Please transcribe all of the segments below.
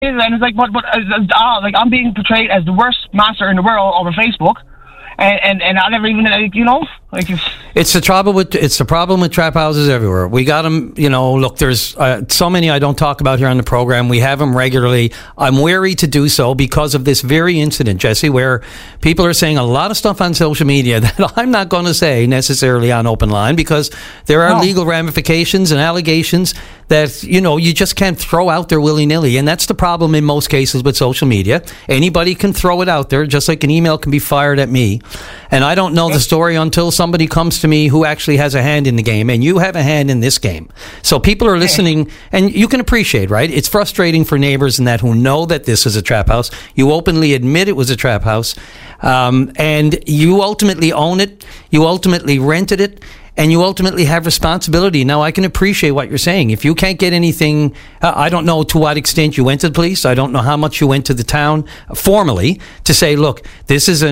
and it's like, like I'm being portrayed as the worst monster in the world over Facebook. And I never even, like it's the problem with trap houses everywhere. We got them, look, there's so many I don't talk about here on the program. We have them regularly. I'm wary to do so because of this very incident, Jesse, where people are saying a lot of stuff on social media that I'm not going to say necessarily on open line because there are legal ramifications and allegations that, you just can't throw out there willy-nilly. And that's the problem in most cases with social media. Anybody can throw it out there, just like an email can be fired at me. And I don't know the story until somebody comes to me who actually has a hand in the game, and you have a hand in this game. So people are listening, and you can appreciate, right? It's frustrating for neighbors and that who know that this is a trap house. You openly admit it was a trap house, and you ultimately own it. You ultimately rented it. And you ultimately have responsibility. Now, I can appreciate what you're saying. If you can't get anything, I don't know to what extent you went to the police. I don't know how much you went to the town formally to say, look, this is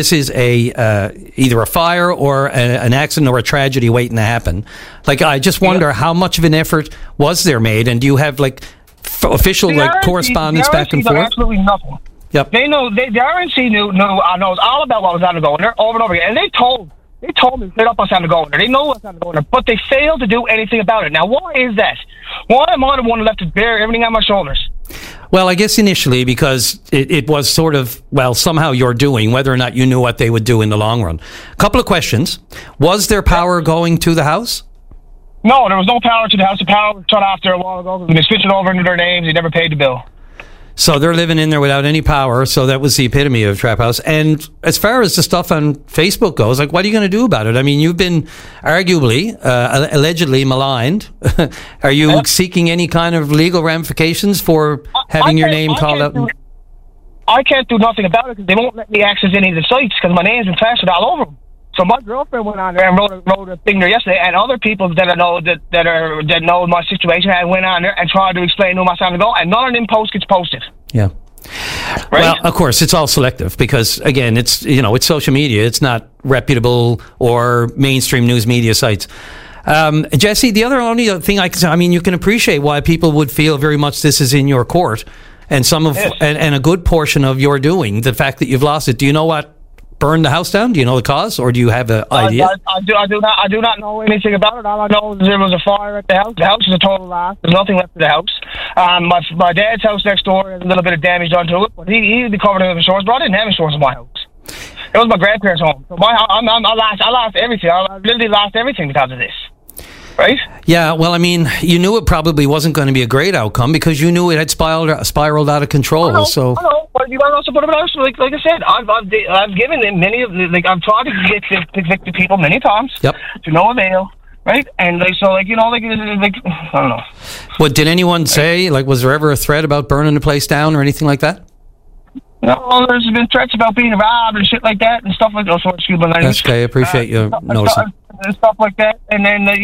either a fire or an accident or a tragedy waiting to happen. Like, I just wonder how much of an effort was there made, and do you have official correspondence back and forth? Absolutely nothing. Yep. They know. The RNC knows all about what was on the go there over and over again, and they told me straight up what's on the go there. They know what's on the go there, but they failed to do anything about it. Now, why is that? Why am I the one left to bear everything on my shoulders? Well, I guess initially because it was sort of, somehow you're doing, whether or not you knew what they would do in the long run. A couple of questions. Was there power going to the house? No, there was no power to the house. The power was shut off there a while ago. They switched it over into their names. They never paid the bill. So they're living in there without any power. So that was the epitome of trap house. And as far as the stuff on Facebook goes, what are you going to do about it? I mean, you've been arguably, allegedly maligned. Are you seeking any kind of legal ramifications for having your name called out? I can't do nothing about it because they won't let me access any of the sites because my name's been plastered all over them. So my girlfriend went on there and wrote a thing there yesterday, and other people that I know that know my situation and went on there and tried to explain to them what's on the go, and none of them posts gets posted. Yeah. Right? Well, of course, it's all selective because, again, it's it's social media. It's not reputable or mainstream news media sites. Jesse, the only other thing I can say, I mean, you can appreciate why people would feel very much this is in your court and and a good portion of your doing, the fact that you've lost it. Do you know what burned the house down? Do you know the cause, or do you have an idea? I do not know anything about it. All I know is there was a fire at the house. The house is a total loss. There's nothing left of the house. My dad's house next door has a little bit of damage done to it, but he'd be covered in insurance, but I didn't have insurance in my house. It was my grandparents' home. So I lost everything. I literally lost everything because of this. Right? Yeah, well, I mean, you knew it probably wasn't going to be a great outcome because you knew it had spiraled out of control. I know, but you also put it out. Like I said, I've given them I've tried to convict the people many times. Yep. To no avail. Right? And I don't know. What did anyone say? Was there ever a threat about burning the place down or anything like that? No, there's been threats about being robbed and shit like that and stuff like that. That's okay. I appreciate you noticing. And stuff like that, and then there's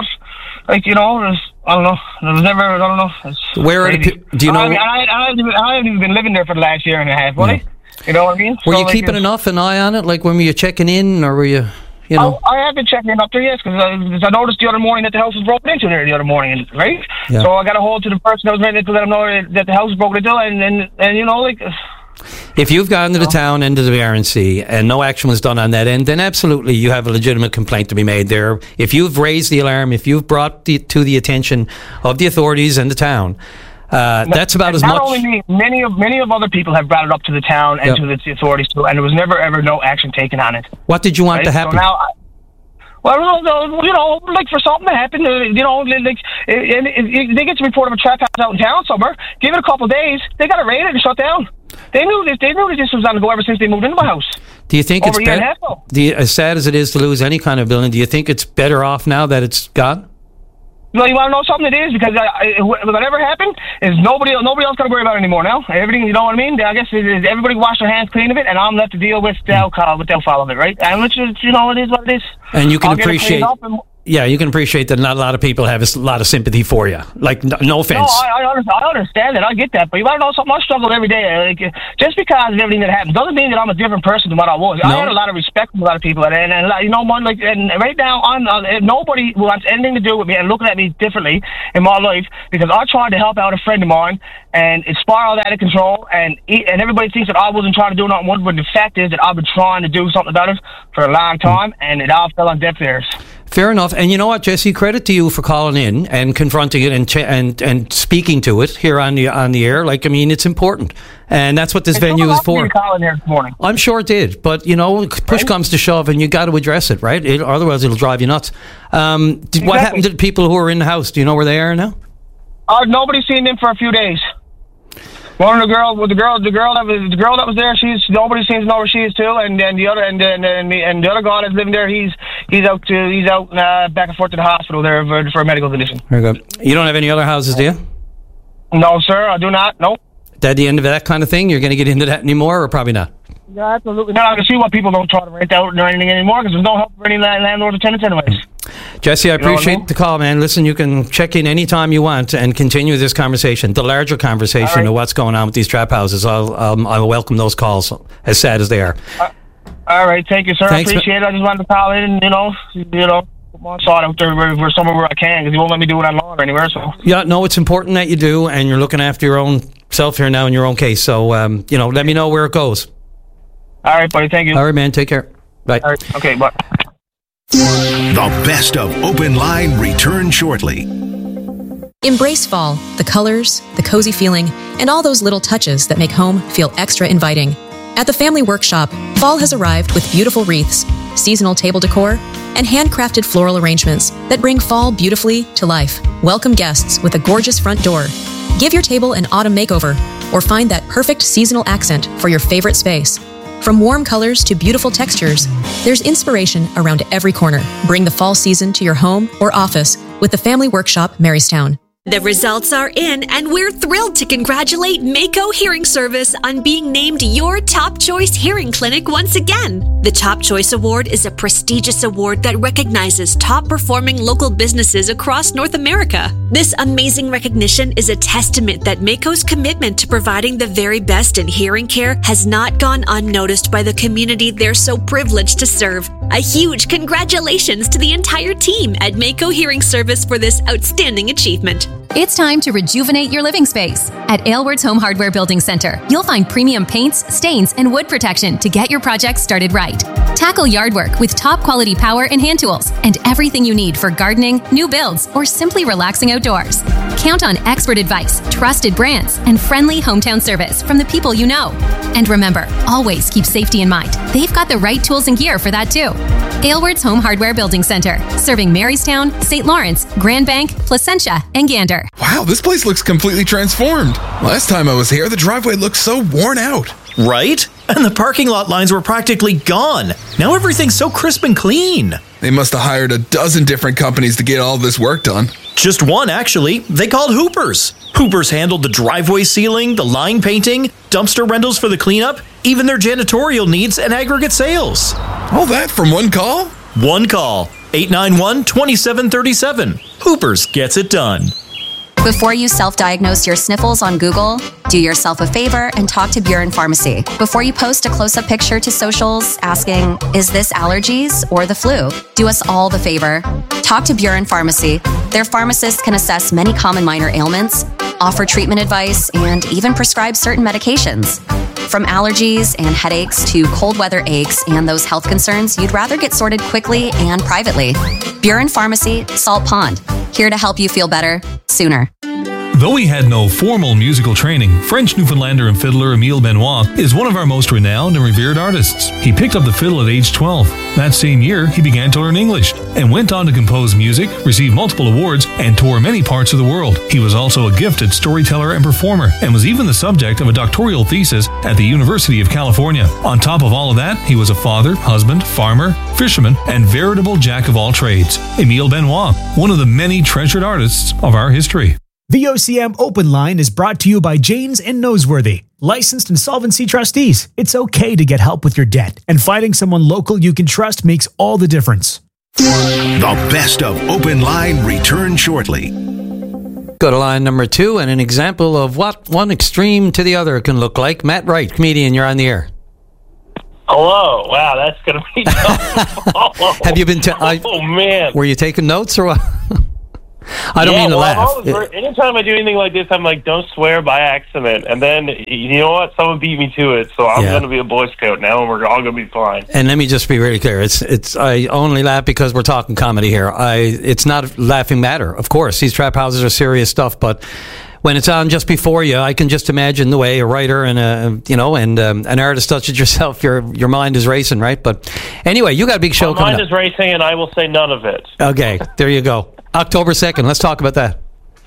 I don't know. There's never, I don't know. Where are do you know? I haven't even been living there for the last year and a half, buddy. You know what I mean? Were you keeping an eye on it? When were you checking in, or were you? I have been checking in up there, yes, because I noticed the other morning that the house was broken into there the other morning, right? Yeah. So I got a hold to the person that was ready to let them know that the house was broken into, and if you've gone to the town end of the RNC and no action was done on that end, then absolutely you have a legitimate complaint to be made there. If you've raised the alarm, if you've brought to the attention of the authorities and the town, that's about as much. Not only me, many of other people have brought it up to the town and to the authorities too, and there was never ever no action taken on it. What did you want to happen? So now, for something to happen, if they get to report of a trap house out in town somewhere, give it a couple of days, they got to raid it and shut down. They knew this was on the go ever since they moved into my house. Do you think it's better? As sad as it is to lose any kind of building, do you think it's better off now that it's gone? Well, you want to know something? It is, because whatever happened is nobody else got to worry about it anymore now. Everything, you know what I mean? I guess everybody wash their hands clean of it, and I'm left to deal with the alcohol, with the alcohol of it, right? And which is, it is what it is. And you can appreciate. Yeah, you can appreciate that not a lot of people have a lot of sympathy for you. No offense. No, I understand that. I get that. But you want to know something? I struggled every day. Just because of everything that happened doesn't mean that I'm a different person than what I was. No. I had a lot of respect from a lot of people. And right now, nobody wants anything to do with me and looking at me differently in my life because I tried to help out a friend of mine and it spiraled out of control, and everybody thinks that I wasn't trying to do nothing, but the fact is that I've been trying to do something about it for a long time, and it all fell on deaf ears. Fair enough. And you know what, Jesse? Credit to you for calling in and confronting it and speaking to it here on the air. Like, I mean, it's important, and that's what this venue is for. Calling here this morning. I'm sure it did, but you know, push comes to shove, and you got to address it, right? Otherwise, it'll drive you nuts. Exactly. What happened to the people who are in the house? Do you know where they are now? Nobody's seen them for a few days. One of the girl that was there, nobody seems to know where she is too, and then the other and the other guy that's living there, he's out back and forth to the hospital there for a medical condition. Very good. You don't have any other houses, do you? No, sir, I do not. No. At the end of that kind of thing, you're going to get into that anymore, or probably not? Yeah, absolutely. No, I can see why people don't try to rent out or anything anymore, because there's no help for any landlords or tenants anyways. Jesse, I appreciate the call, man. Listen, you can check in anytime you want and continue this conversation, the larger conversation of what's going on with these trap houses. I'll welcome those calls, as sad as they are. All right, thank you, sir. Thanks, I appreciate it. I just wanted to call in and, put my thought out there for somewhere where I can, because he won't let me do it online or anywhere. So. Yeah, no, it's important that you do, and you're looking after your own self here now in your own case. So, let me know where it goes. All right, buddy. Thank you. All right, man. Take care. Bye. All right. Okay, bye. The best of Open Line returns shortly. Embrace fall, the colors, the cozy feeling, and all those little touches that make home feel extra inviting. At the Family Workshop, fall has arrived with beautiful wreaths, seasonal table decor, and handcrafted floral arrangements that bring fall beautifully to life. Welcome guests with a gorgeous front door. Give your table an autumn makeover, or find that perfect seasonal accent for your favorite space. From warm colors to beautiful textures, there's inspiration around every corner. Bring the fall season to your home or office with the Family Workshop, Marystown. The results are in, and we're thrilled to congratulate Mako Hearing Service on being named your Top Choice Hearing Clinic once again. The Top Choice Award is a prestigious award that recognizes top-performing local businesses across North America. This amazing recognition is a testament that Mako's commitment to providing the very best in hearing care has not gone unnoticed by the community they're so privileged to serve. A huge congratulations to the entire team at Mako Hearing Service for this outstanding achievement. It's time to rejuvenate your living space. At Aylward's Home Hardware Building Center, you'll find premium paints, stains, and wood protection to get your project started right. Tackle yard work with top quality power and hand tools and everything you need for gardening, new builds, or simply relaxing outdoors. Count on expert advice, trusted brands, and friendly hometown service from the people you know. And remember, always keep safety in mind. They've got the right tools and gear for that too. Aylward's Home Hardware Building Center, serving Marystown, St. Lawrence, Grand Bank, Placentia, and Gander. Wow, this place looks completely transformed. Last time I was here, the driveway looked so worn out. Right? And the parking lot lines were practically gone. Now everything's so crisp and clean. They must have hired a dozen different companies to get all this work done. Just one, actually. They called Hoopers. Hoopers handled the driveway sealing, the line painting, dumpster rentals for the cleanup, even their janitorial needs and aggregate sales. All that from one call? One call. 891-2737. Hoopers gets it done. Before you self-diagnose your sniffles on Google, do yourself a favor and talk to Buren Pharmacy. Before you post a close-up picture to socials asking, is this allergies or the flu? Do us all the favor. Talk to Buren Pharmacy. Their pharmacists can assess many common minor ailments, offer treatment advice, and even prescribe certain medications. From allergies and headaches to cold weather aches and those health concerns you'd rather get sorted quickly and privately. Buren Pharmacy, Salt Pond. Here to help you feel better sooner. Though he had no formal musical training, French Newfoundlander and fiddler Emile Benoit is one of our most renowned and revered artists. He picked up the fiddle at age 12. That same year, he began to learn English and went on to compose music, receive multiple awards, and tour many parts of the world. He was also a gifted storyteller and performer, and was even the subject of a doctoral thesis at the University of California. On top of all of that, he was a father, husband, farmer, fisherman, and veritable jack of all trades. Emile Benoit, one of the many treasured artists of our history. The OCM Open Line is brought to you by Janes and Noseworthy, licensed insolvency trustees. It's okay to get help with your debt, and finding someone local you can trust makes all the difference. The best of Open Line returns shortly. Go to line number 2 and an example of what one extreme to the other can look like. Matt Wright, comedian, you're on the air. Hello. Wow, that's going to be tough. Have you been... oh, man. Were you taking notes or what? I don't mean to laugh. Anytime I do anything like this, I'm like, don't swear by accident. And then, you know what? Someone beat me to it, so I'm going to be a Boy Scout now, and we're all going to be fine. And let me just be really clear. I only laugh because we're talking comedy here. It's not a laughing matter, of course. These trap houses are serious stuff, but when it's on just before you, I can just imagine the way a writer and an artist such as yourself, your mind is racing, right? But anyway, you got a big show coming up. My mind is racing, and I will say none of it. Okay, there you go. October 2nd. Let's talk about that.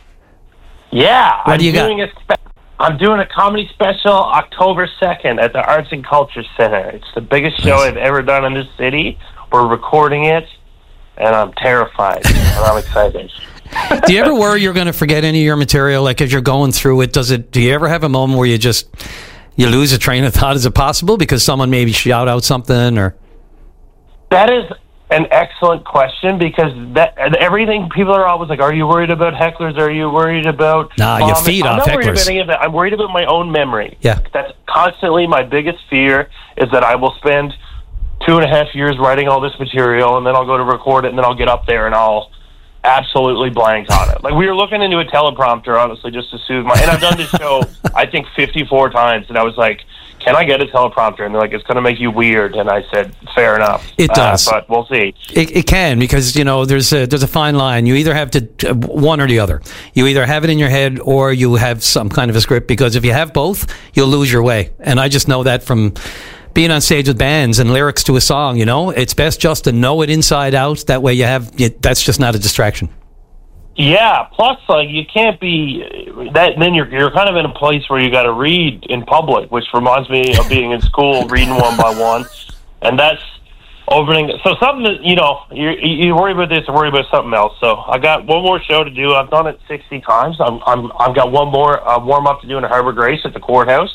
Yeah, what do you got? I'm doing a comedy special October 2nd at the Arts and Culture Center. It's the biggest show I've ever done in this city. We're recording it, and I'm terrified, and I'm excited. Do you ever worry you're going to forget any of your material? Like as you're going through it, do you ever have a moment where you lose a train of thought? Is it possible because someone maybe shout out something or? That is an excellent question because everything people are always like, are you worried about hecklers? Are you worried about... you feed off hecklers. I'm not worried about any of that. I'm worried about my own memory. Yeah. That's constantly my biggest fear is that I will spend 2.5 years writing all this material and then I'll go to record it and then I'll get up there and I'll absolutely blank on it. Like we were looking into a teleprompter, honestly, just to soothe and I've done this show, I think 54 times and I was like, can I get a teleprompter? And they're like, it's going to make you weird. And I said, fair enough. It does. But we'll see. It can because, there's a fine line. You either have to, one or the other. You either have it in your head or you have some kind of a script because if you have both, you'll lose your way. And I just know that from being on stage with bands and lyrics to a song, it's best just to know it inside out. That way that's just not a distraction. Yeah, plus, you can't be that. Then you're kind of in a place where you got to read in public, which reminds me of being in school, reading one by one, and that's opening. So something that you worry about this or worry about something else. So I got one more show to do. I've done it 60 times. I've got one more warm up to do in Harbor Grace at the courthouse.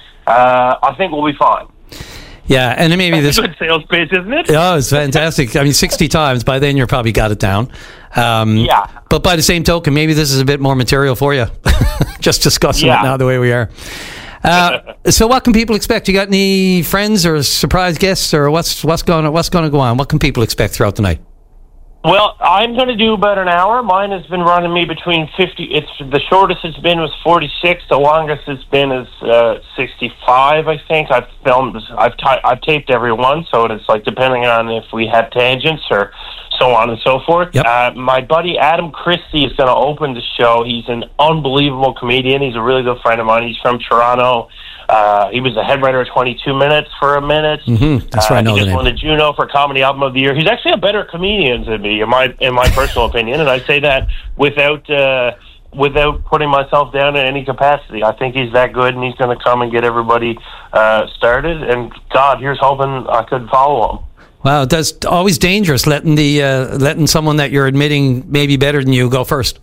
I think we'll be fine. Yeah, and then maybe that's a good sales pitch, isn't it? Oh, it's fantastic. 60 times. By then, you're probably got it down. Yeah. But by the same token, maybe this is a bit more material for you. Just discussing it now the way we are. So what can people expect? You got any friends or surprise guests or what's going to go on? What can people expect throughout the night? Well, I'm going to do about an hour. Mine has been running me between 50. It's the shortest it's been was 46. The longest it's been is 65. I think I've filmed. I've taped every one, so it's like depending on if we have tangents or so on and so forth. Yep. My buddy Adam Christie is going to open the show. He's an unbelievable comedian. He's a really good friend of mine. He's from Toronto. He was the head writer of 22 Minutes for a minute. Mm-hmm. That's right. I know he the just name. won the Juno for Comedy Album of the Year. He's actually a better comedian than me, in my personal opinion, and I say that without putting myself down in any capacity. I think he's that good, and he's going to come and get everybody started. And God, here's hoping I could follow him. Wow, that's always dangerous letting someone that you're admitting may be better than you go first.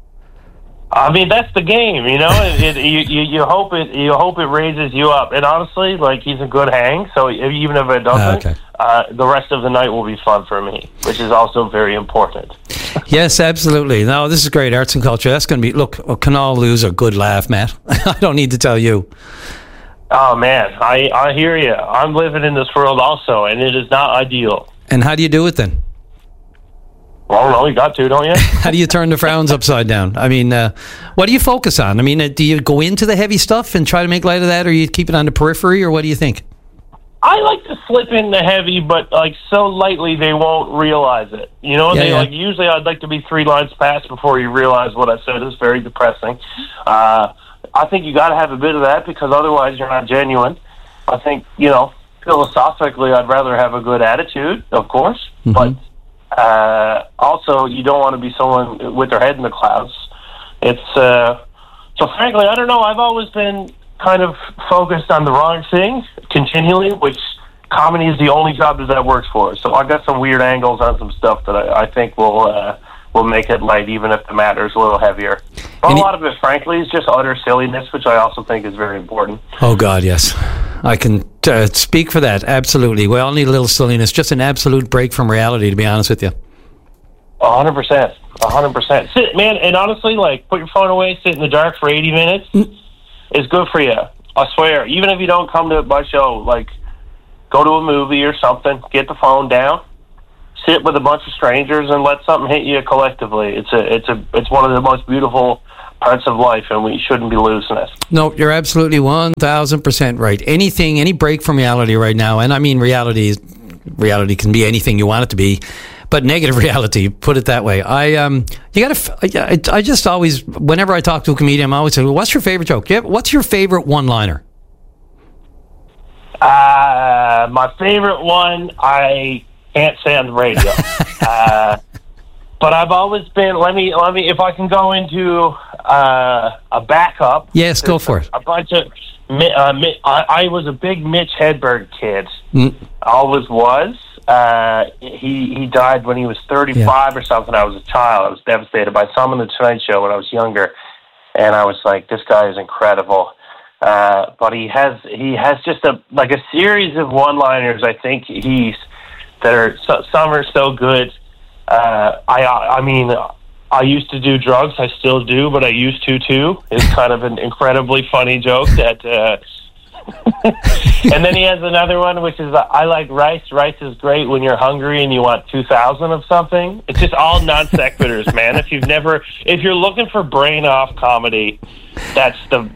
I mean, that's the game, you hope it raises you up. And honestly, he's a good hang, so even if it doesn't, the rest of the night will be fun for me, which is also very important. Yes, absolutely. No, this is great. Arts and culture. That's going to be, look, can all lose a good laugh, Matt. I don't need to tell you. Oh, man, I hear you. I'm living in this world also, and it is not ideal. And how do you do it then? Well, no, you got to, don't you? How do you turn the frowns upside down? I mean, what do you focus on? I mean, do you go into the heavy stuff and try to make light of that, or you keep it on the periphery, or what do you think? I like to slip in the heavy, but so lightly they won't realize it. Usually I'd like to be 3 lines past before you realize what I said is very depressing. I think you got to have a bit of that because otherwise you're not genuine. I think, philosophically I'd rather have a good attitude, of course, but also you don't want to be someone with their head in the clouds. It's so frankly, I don't know, I've always been kind of focused on the wrong thing continually, which comedy is the only job that works for. So I got some weird angles on some stuff that I think will make it light, even if the matter is a little heavier. But a lot of it, frankly, is just utter silliness, which I also think is very important. Oh, God, yes. I can speak for that, absolutely. We all need a little silliness, just an absolute break from reality, to be honest with you. 100%. 100%. Sit, man, and honestly, put your phone away, sit in the dark for 80 minutes is good for you. I swear. Even if you don't come to my show, go to a movie or something, get the phone down, sit with a bunch of strangers and let something hit you collectively. It's one of the most beautiful parts of life, and we shouldn't be losing it. No, you're absolutely 1,000% right. Any break from reality right now, and I mean reality can be anything you want it to be, but negative reality, put it that way. I just always, whenever I talk to a comedian, I'm always saying, what's your favorite joke? What's your favorite one-liner? My favorite one, I can't say on the radio. But I've always been, let me, if I can go into a backup. Yes, go for it. A bunch of, I was a big Mitch Hedberg kid. Always was. He died when he was 35 or something. I was a child. I was devastated. I saw him on the Tonight Show when I was younger, and I was like, this guy is incredible. But he has just a series of one-liners. I think some are so good. I mean, I used to do drugs. I still do, but I used to too. It's kind of an incredibly funny joke that. And then he has another one, which is I like rice. Rice is great when you're hungry and you want 2,000 of something. It's just all non sequiturs, man. If you're looking for brain off comedy, that's the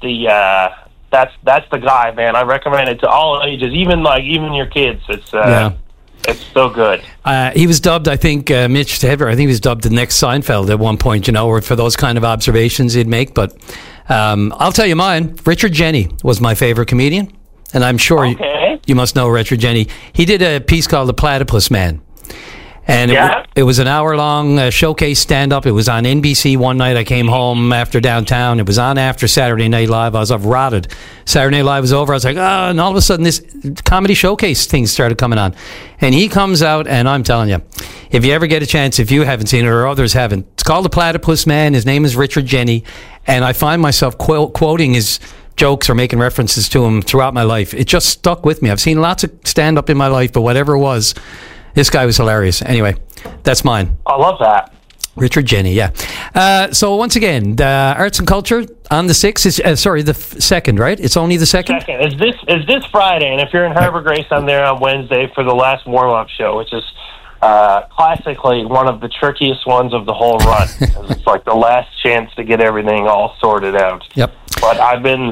guy, man. I recommend it to all ages, even your kids. It's so good. He was dubbed, I think, Mitch Hedberg, I think he was dubbed the next Seinfeld at one point, or for those kind of observations he'd make. But I'll tell you mine. Richard Jenny was my favorite comedian, and I'm sure you must know Richard Jenny. He did a piece called The Platypus Man. And it was an hour-long showcase stand-up. It was on NBC one night. I came home after downtown. It was on after Saturday Night Live. I was rotted. Saturday Night Live was over. I was like, and all of a sudden this comedy showcase thing started coming on. And he comes out, and I'm telling you, if you ever get a chance, if you haven't seen it or others haven't, it's called The Platypus Man. His name is Richard Jenny. And I find myself quoting his jokes or making references to him throughout my life. It just stuck with me. I've seen lots of stand-up in my life, but whatever it was, this guy was hilarious. Anyway, that's mine. I love that. Richard Jenny, yeah. So once again, the Arts and Culture on the 6th is, the 2nd, right? It's only the 2nd? 2nd. Is this Friday, and if you're in Harbor Grace, I'm there on Wednesday for the last warm-up show, which is classically one of the trickiest ones of the whole run. It's like the last chance to get everything all sorted out. Yep. But I've been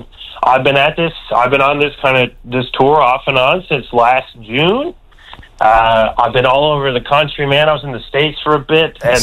on this tour off and on since last June. I've been all over the country, man. I was in the States for a bit, and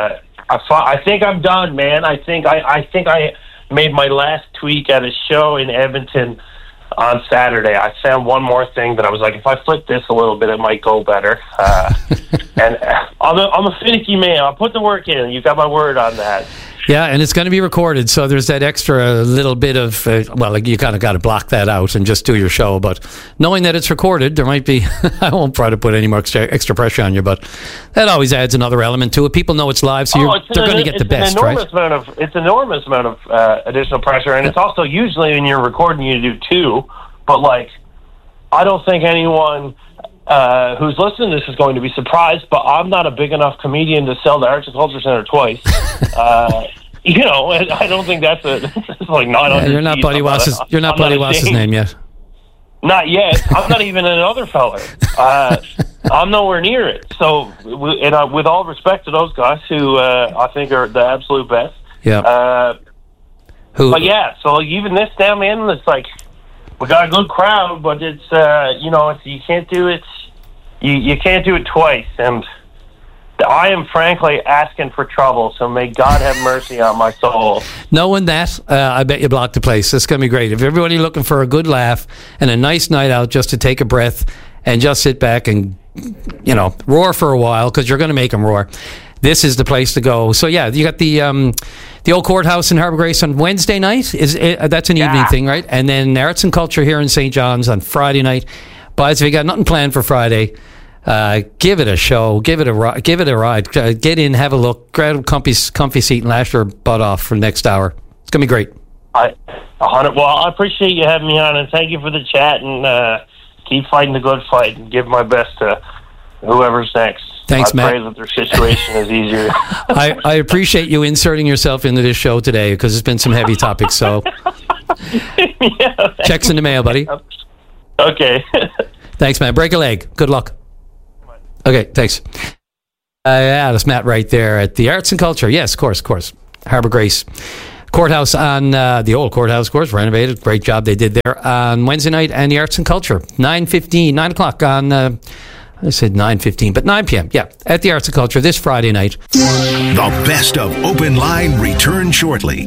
I think I'm done, man. I think I made my last tweak at a show in Edmonton on Saturday. I found one more thing that I was like, if I flip this a little bit, it might go better. And I'm a finicky man. I'll put the work in. You got my word on that. Yeah, and it's going to be recorded, so there's that extra little bit of, you kind of got to block that out and just do your show. But knowing that it's recorded, there might be, I won't try to put any more extra pressure on you, but that always adds another element to it. People know it's live, so they're going to get the best, right? It's an enormous amount of additional pressure, and it's also usually when you're recording, you do two, but I don't think anyone who's listening to this is going to be surprised, but I'm not a big enough comedian to sell the Arts and Culture Center twice. I don't think that's like not. You're not Buddy Wass's. You're not Buddy Wass's name yet. Not yet. I'm not even another fella. I'm nowhere near it. So, with all respect to those guys who I think are the absolute best. Yeah. But yeah, so even this damn man, it's like we got a good crowd, but it's you can't do it. You can't do it twice, and I am frankly asking for trouble, so may God have mercy on my soul. Knowing that, I bet you blocked the place. It's going to be great. If everybody looking for a good laugh and a nice night out just to take a breath and just sit back and, roar for a while, because you're going to make them roar, this is the place to go. So, yeah, you got the old courthouse in Harbor Grace on Wednesday night. That's an evening thing, right? And then Arts and Culture here in St. John's on Friday night. But if you got nothing planned for Friday, give it a show, give it a ride, get in, have a look, grab a comfy seat and lash your butt off for the next hour. It's gonna be great. I appreciate you having me on, and thank you for the chat, and keep fighting the good fight and give my best to whoever's next. Thanks, Matt. I pray that their situation is easier. I appreciate you inserting yourself into this show today, because it's been some heavy topics, so checks in the mail, buddy. Okay. Thanks, man. Break a leg. Good luck. Okay, thanks. That's Matt right there at the Arts and Culture. Yes, of course. Harbour Grace Courthouse on the old courthouse, of course, renovated. Great job they did there on Wednesday night. And the Arts and Culture, 9 o'clock on, I said 9:15, but 9 p.m. Yeah, at the Arts and Culture this Friday night. The best of Open Line return shortly.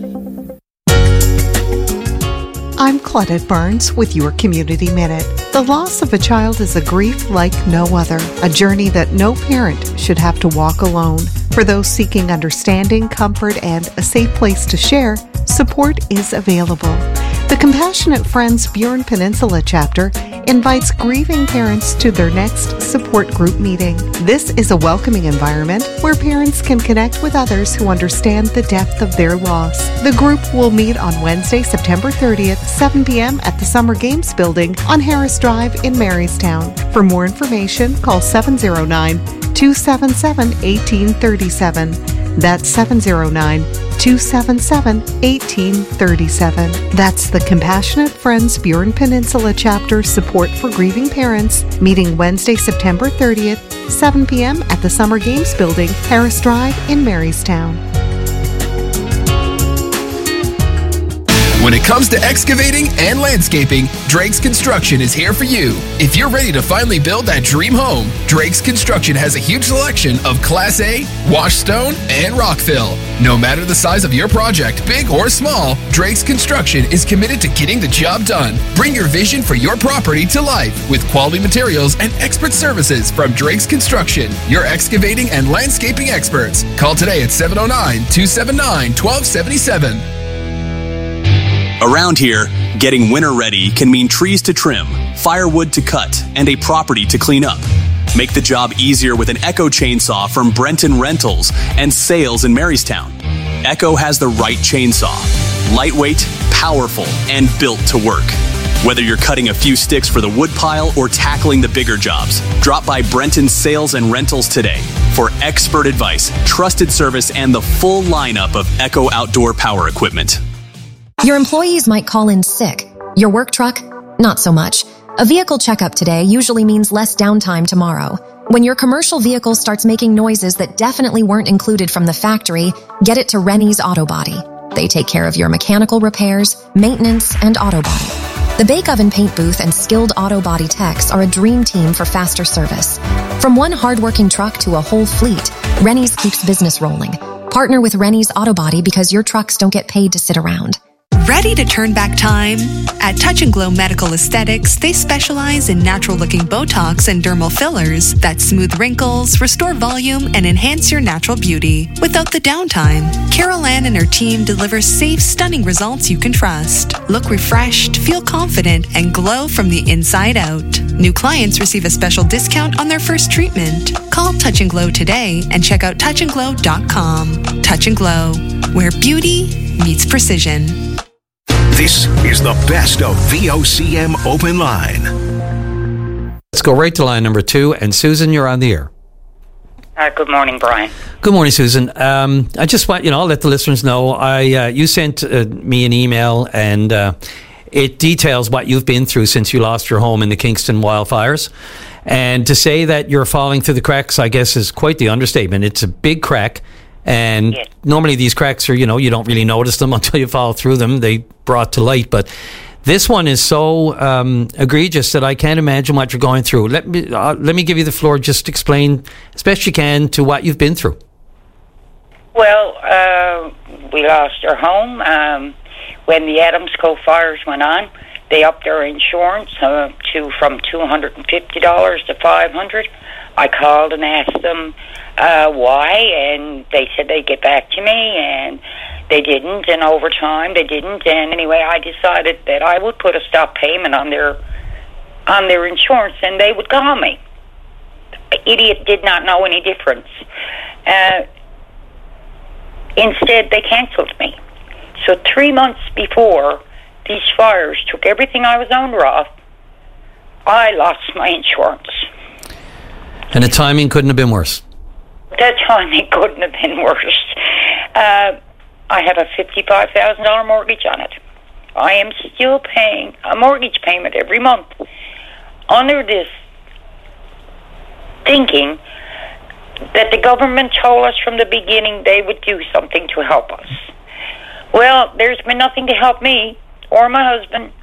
I'm Claudette Barnes with your Community Minute. The loss of a child is a grief like no other, a journey that no parent should have to walk alone. For those seeking understanding, comfort, and a safe place to share, support is available. The Compassionate Friends Burin Peninsula chapter invites grieving parents to their next support group meeting. This is a welcoming environment where parents can connect with others who understand the depth of their loss. The group will meet on Wednesday, September 30th, 7 p.m. at the Summer Games Building on Harris Drive in Marystown. For more information, call 709-277-1837. That's 709-277-1837. That's the Compassionate Friends Burin Peninsula Chapter Support for Grieving Parents, meeting Wednesday, September 30th, 7 p.m. at the Summer Games Building, Harris Drive in Marystown. When it comes to excavating and landscaping, Drake's Construction is here for you. If you're ready to finally build that dream home, Drake's Construction has a huge selection of Class A, wash stone, and rock fill. No matter the size of your project, big or small, Drake's Construction is committed to getting the job done. Bring your vision for your property to life with quality materials and expert services from Drake's Construction, your excavating and landscaping experts. Call today at 709-279-1277. Around here, getting winter ready can mean trees to trim, firewood to cut, and a property to clean up. Make the job easier with an Echo chainsaw from Brenton Rentals and Sales in Marystown. Echo has the right chainsaw. Lightweight, powerful, and built to work. Whether you're cutting a few sticks for the wood pile or tackling the bigger jobs, drop by Brenton Sales and Rentals today for expert advice, trusted service, and the full lineup of Echo outdoor power equipment. Your employees might call in sick. Your work truck? Not so much. A vehicle checkup today usually means less downtime tomorrow. When your commercial vehicle starts making noises that definitely weren't included from the factory, get it to Rennie's Auto Body. They take care of your mechanical repairs, maintenance, and auto body. The Bake Oven Paint Booth and skilled auto body techs are a dream team for faster service. From one hardworking truck to a whole fleet, Rennie's keeps business rolling. Partner with Rennie's Auto Body because your trucks don't get paid to sit around. Ready to turn back time? At Touch and Glow Medical Aesthetics, they specialize in natural-looking Botox and dermal fillers that smooth wrinkles, restore volume, and enhance your natural beauty without the downtime. Carol Ann and her team deliver safe, stunning results you can trust. Look refreshed, feel confident, and glow from the inside out. New clients receive a special discount on their first treatment. Call Touch and Glow today and check out touchandglow.com. Touch and Glow, where beauty meets precision. This is the best of VOCM Open Line. Let's go right to line number 2. And Susan, you're on the air. Good morning, Brian. Good morning, Susan. I just want, I'll let the listeners know. You sent me an email, and it details what you've been through since you lost your home in the Kingston wildfires. And to say that you're falling through the cracks, I guess, is quite the understatement. It's a big crack. And normally these cracks are, you don't really notice them until you fall through them. They brought to light. But this one is so egregious that I can't imagine what you're going through. Let me give you the floor. Just explain as best you can to what you've been through. Well, we lost our home. When the Adams Cove fires went on, they upped our insurance from $250 to $500. I called and asked them why, and they said they'd get back to me, and they didn't, and over time they didn't, and anyway I decided that I would put a stop payment on their insurance and they would call me. Idiot did not know any difference. Instead they canceled me. So 3 months before these fires took everything I was owner of, I lost my insurance. And the timing couldn't have been worse. That timing couldn't have been worse. I have a $55,000 mortgage on it. I am still paying a mortgage payment every month under this thinking that the government told us from the beginning they would do something to help us. Well, there's been nothing to help me or my husband